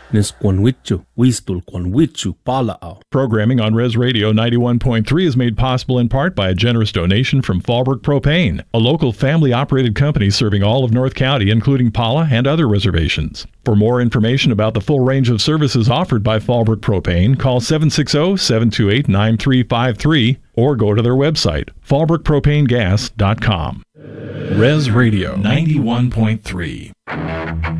Nisquanwichu, Wistul Quanwichu, Pala'au. Programming on Res Radio 91.3 is made possible in part by a generous donation from Fallbrook Propane, a local family-operated company serving all of North County, including Pala and other reservations. For more information about the full range of services offered by Fallbrook Propane, call 760-728-9353 or go to their website, fallbrookpropanegas.com. Res Radio 91.3.